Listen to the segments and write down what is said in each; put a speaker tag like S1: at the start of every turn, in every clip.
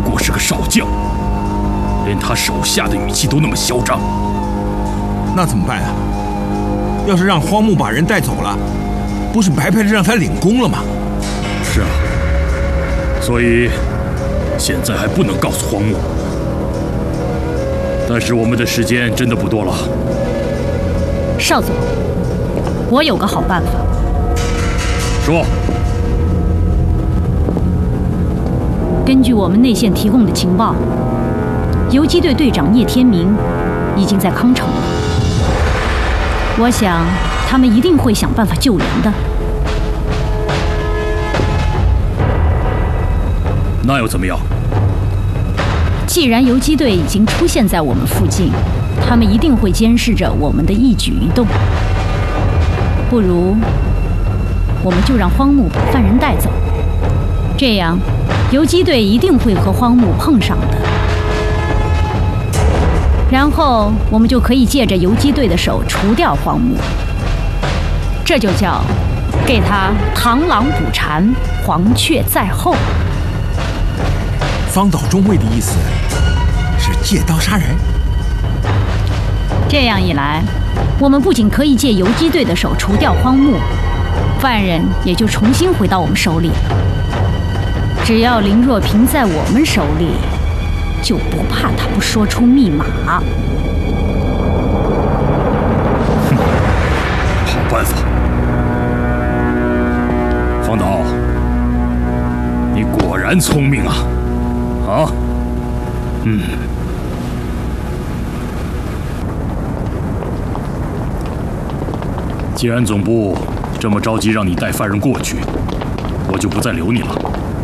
S1: 过是个少将，连他手下的语气都那么嚣张。
S2: 那怎么办啊？要是让荒木把人带走了，不是白白的让他领功了吗？
S1: 是啊，所以现在还不能告诉荒木。但是我们的时间真的不多了。
S3: 少佐，我有个好办法。
S1: 说。
S3: 根据我们内线提供的情报，游击队队长聂天明已经在康城了。我想他们一定会想办法救人的。
S1: 那又怎么样？
S3: 既然游击队已经出现在我们附近，他们一定会监视着我们的一举一动。不如，我们就让荒木把犯人带走，这样游击队一定会和荒木碰上的。然后我们就可以借着游击队的手除掉荒木，这就叫给他螳螂捕蝉，黄雀在后。
S2: 方岛中尉的意思是借刀杀人。
S3: 这样一来，我们不仅可以借游击队的手除掉荒木，犯人也就重新回到我们手里了。只要林若萍在我们手里，就不怕他不说出密码。
S1: 哼，好办法。方岛，你果然聪明啊！啊，既然总部这么着急让你带犯人过去，我就不再留你了。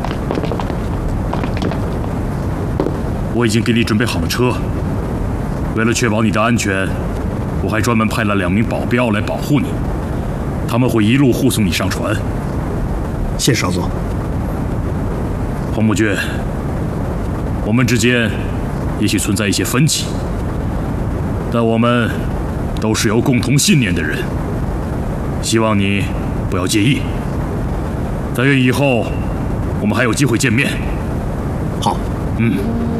S1: 我已经给你准备好了车，为了确保你的安全，我还专门派了2名保镖来保护你，他们会一路护送你上船。
S4: 谢少佐。
S1: 黄木君，我们之间也许存在一些分歧，但我们都是有共同信念的人，希望你不要介意。但愿以后我们还有机会见面。
S4: 好。